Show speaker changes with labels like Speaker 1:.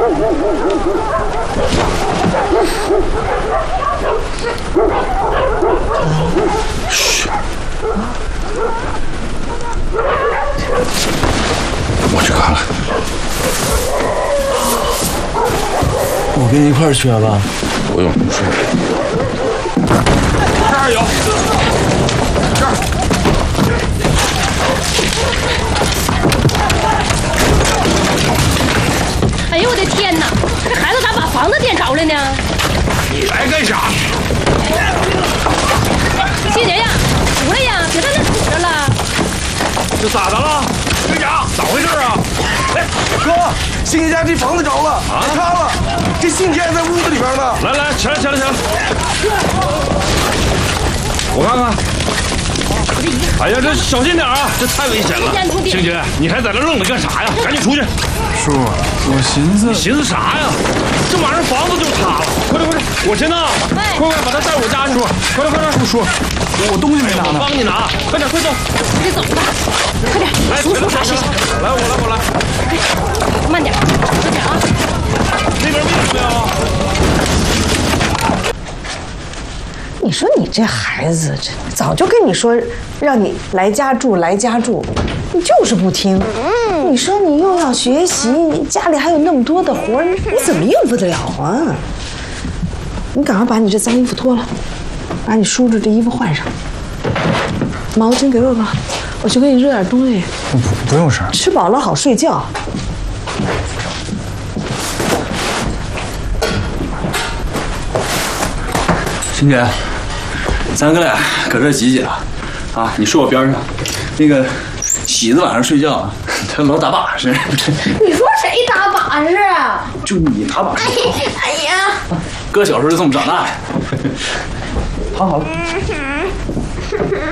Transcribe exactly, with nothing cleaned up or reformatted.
Speaker 1: 嘘，我去看看。我跟你一块儿去好吧？不用，不用。这儿有，这儿。
Speaker 2: 哎呦我的天哪！这孩子咋把房子点着了呢？
Speaker 1: 你来干啥？
Speaker 2: 谢爷呀，出来呀，别在那杵着了。
Speaker 1: 这咋的了？队长，咋回事啊？
Speaker 3: 哎，哥，欣姐家这房子着了，啊，塌了，这欣姐还在屋子里边呢。
Speaker 1: 来来，起来起来起来！我看看。哎呀，这小心点啊，这太危险了。欣姐，你还在这愣着干啥呀？赶紧出去！
Speaker 3: 叔，我寻思，
Speaker 1: 你寻思啥呀？这马上房子就塌了，快点快点！我先拿，快快把他带我家去！快点快点！
Speaker 3: 叔，我东西没拿呢。
Speaker 1: 我帮你拿，快点快走！
Speaker 2: 快走吧，快点！
Speaker 1: 来，
Speaker 2: 叔叔啥事？
Speaker 1: 来我来我来，
Speaker 2: 慢点，慢点啊！
Speaker 1: 那边灭没有？
Speaker 4: 你说你这孩子，这早就跟你说让你来家住，来家住，你就是不听。你说你又要学习，你家里还有那么多的活儿，你怎么应付得了啊？你赶快把你这脏衣服脱了，把你叔叔这衣服换上，毛巾给我吧，我去给你热点东西。
Speaker 3: 不不用事儿，
Speaker 4: 吃饱了好睡觉。
Speaker 5: 欣姐，咱哥俩搁这挤挤啊，啊，你睡我边上。那个喜子晚上睡觉，他老打把式。
Speaker 6: 你说谁打把式啊？
Speaker 5: 就你打把式。
Speaker 6: 哎呀，
Speaker 5: 哥小时候就这么长大呀。躺好了。